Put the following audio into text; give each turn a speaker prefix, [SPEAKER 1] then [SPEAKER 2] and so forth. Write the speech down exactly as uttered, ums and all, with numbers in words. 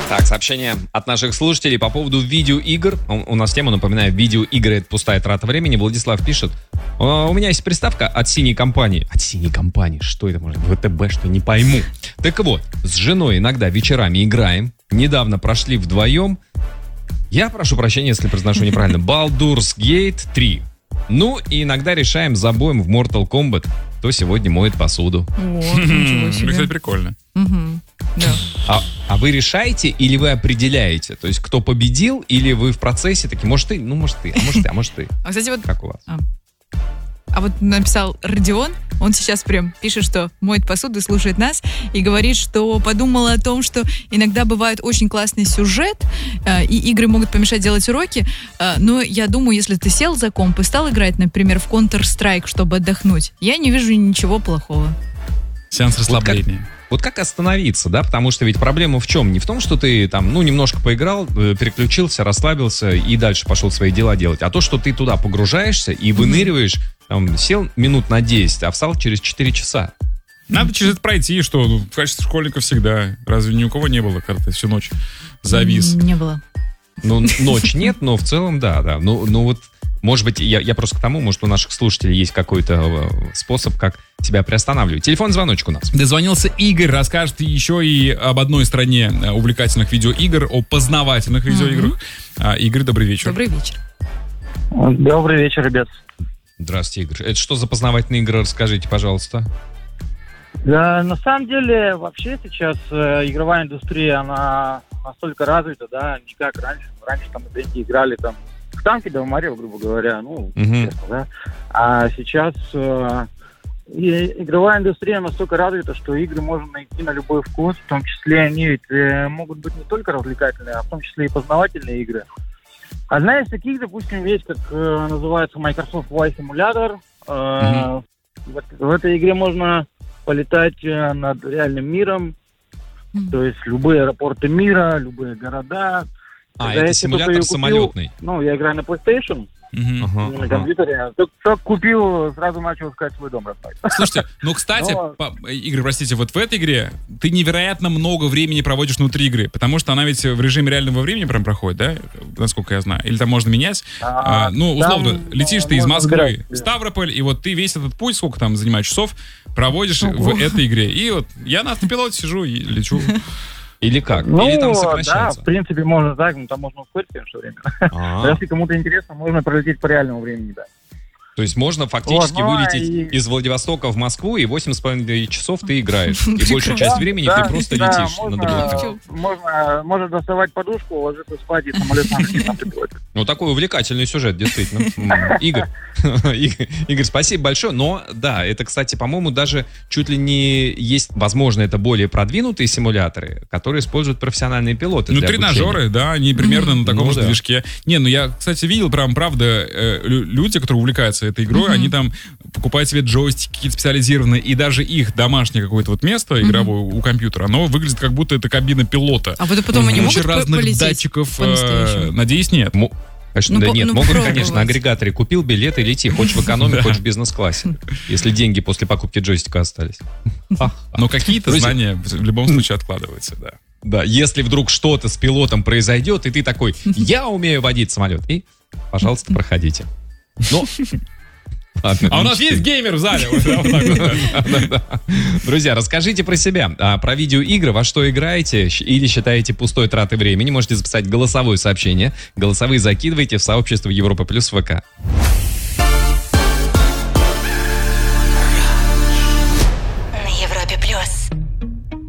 [SPEAKER 1] Так, сообщение от наших слушателей по поводу видеоигр. У, у нас тема, напоминаю, видеоигры — это пустая трата времени. Владислав пишет: у меня есть приставка от синей компании. От синей компании? Что это может быть? ВТБ, что, не пойму. Так вот, с женой иногда вечерами играем. Недавно прошли вдвоем. Я прошу прощения, если произношу неправильно. Baldur's Gate три. Ну, и иногда решаем забоем в Mortal Kombat, кто сегодня моет посуду.
[SPEAKER 2] О, ничего себе.
[SPEAKER 3] Кстати, прикольно.
[SPEAKER 2] Угу. Да.
[SPEAKER 1] А, а вы решаете или вы определяете? То есть, кто победил, или вы в процессе такие, может ты, ну может ты, а может ты, а может ты.
[SPEAKER 2] А, кстати, вот...
[SPEAKER 1] Как у вас?
[SPEAKER 2] А. А вот написал Родион, он сейчас прям пишет, что моет посуду, слушает нас и говорит, что подумал о том, что иногда бывает очень классный сюжет, э, и игры могут помешать делать уроки, э, но я думаю, если ты сел за комп и стал играть, например, в Counter-Strike, чтобы отдохнуть, я не вижу ничего плохого.
[SPEAKER 3] Сеанс расслабления.
[SPEAKER 1] Вот как, вот как остановиться, да? Потому что ведь проблема в чем? Не в том, что ты там, ну, немножко поиграл, переключился, расслабился и дальше пошел свои дела делать, а то, что ты туда погружаешься и выныриваешь, там, сел минут на десять, а встал через четыре часа.
[SPEAKER 3] Надо через это пройти, что ну, в качестве школьника всегда. Разве ни у кого не было, когда ты всю ночь завис?
[SPEAKER 2] Не было.
[SPEAKER 1] Ну, ночь нет, но в целом да, да. Ну, ну вот, может быть, я, я просто к тому, может, у наших слушателей есть какой-то способ, как тебя приостанавливать. Телефон, звоночек у нас.
[SPEAKER 3] Дозвонился Игорь, расскажет еще и об одной стране увлекательных видеоигр, о познавательных видеоиграх. Mm-hmm. Игорь, добрый вечер.
[SPEAKER 2] Добрый вечер.
[SPEAKER 4] Добрый вечер, ребят.
[SPEAKER 1] Здравствуйте, Игорь. Это что за познавательные игры, расскажите, пожалуйста.
[SPEAKER 4] Да, на самом деле, вообще сейчас э, игровая индустрия, она настолько развита, да, не как раньше. Раньше там дети играли там в танки, да, в Марио, грубо говоря, ну,
[SPEAKER 1] uh-huh.
[SPEAKER 4] честно, да. А сейчас э, и игровая индустрия настолько развита, что игры можно найти на любой вкус, в том числе они ведь э, могут быть не только развлекательные, а в том числе и познавательные игры. Одна из таких, допустим, есть, как э, называется Microsoft Flight Simulator. Э, mm-hmm. в, в этой игре можно полетать э, над реальным миром, mm-hmm. то есть любые аэропорты мира, любые города.
[SPEAKER 1] А,
[SPEAKER 4] когда
[SPEAKER 1] это симулятор самолетный.
[SPEAKER 4] Ну, я играю на PlayStation.
[SPEAKER 3] Uh-huh,
[SPEAKER 4] на
[SPEAKER 3] uh-huh.
[SPEAKER 4] компьютере. Только, только купил, сразу начал искать свой дом расставить.
[SPEAKER 3] Слушайте, ну, кстати, Но... по, Игорь, простите, вот в этой игре ты невероятно много времени проводишь внутри игры, потому что она ведь в режиме реального времени прям проходит, да? Насколько я знаю. Или там можно менять. А, а, ну, условно, там, летишь ты из Москвы выбирать. в Ставрополь, и вот ты весь этот путь, сколько там занимает часов, проводишь uh-huh. в этой игре. И вот я на автопилоте сижу и лечу.
[SPEAKER 1] Или как?
[SPEAKER 4] Ну,
[SPEAKER 1] Или там сокращается?
[SPEAKER 4] Да, в принципе, можно так, но там можно ускорить, конечно, время. А-а-а. Если кому-то интересно, можно пролететь по реальному времени, да.
[SPEAKER 1] То есть можно фактически вот, ну, вылететь и... из Владивостока в Москву, и восемь с половиной часов ты играешь. И большую часть времени
[SPEAKER 4] да,
[SPEAKER 1] ты просто
[SPEAKER 4] да,
[SPEAKER 1] летишь
[SPEAKER 4] можно,
[SPEAKER 1] над облаком.
[SPEAKER 4] Можно, можно доставать подушку, ложиться спать, и самолет там приплывет.
[SPEAKER 1] Ну, такой увлекательный сюжет, действительно. Игорь, Игорь, спасибо большое. Но, да, это, кстати, по-моему, даже чуть ли не есть, возможно, это более продвинутые симуляторы, которые используют профессиональные пилоты.
[SPEAKER 3] Ну, тренажеры, да, они примерно на таком же движке. Не, ну я, кстати, видел, прям, правда, люди, которые увлекаются этой игрой, mm-hmm. они там покупают себе джойстики какие-то специализированные, и даже их домашнее какое-то вот место игровое mm-hmm. у компьютера, оно выглядит как будто это кабина пилота.
[SPEAKER 2] А вот потом mm-hmm. они могут
[SPEAKER 3] разных
[SPEAKER 2] полететь
[SPEAKER 3] датчиков, э, надеюсь, нет.
[SPEAKER 1] М- Конечно, ну, да по, нет, ну, могут, пробовать. Конечно, на агрегаторе купил билет и лети, хочешь в экономике, хочешь в бизнес-классе, если деньги после покупки джойстика остались.
[SPEAKER 3] Но какие-то знания в любом случае откладываются, да.
[SPEAKER 1] Да, если вдруг что-то с пилотом произойдет, и ты такой, я умею водить самолет, и, пожалуйста, проходите. Но...
[SPEAKER 3] Ладно, а у нас есть геймер в зале.
[SPEAKER 1] Друзья, расскажите про себя, про видеоигры, во что играете или считаете пустой тратой времени. Можете записать голосовое сообщение. Голосовые закидывайте в сообщество Европа Плюс ВК.